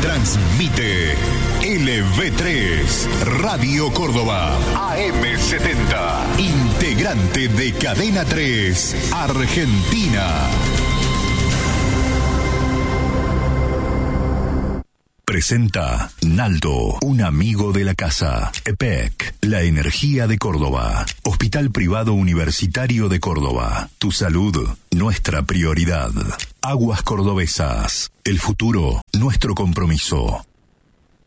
Transmite LV3, Radio Córdoba, AM70, integrante de Cadena 3, Argentina. Presenta Naldo, un amigo de la casa. EPEC, la energía de Córdoba. Hospital Privado Universitario de Córdoba. Tu salud, nuestra prioridad. Aguas Cordobesas. El futuro, nuestro compromiso.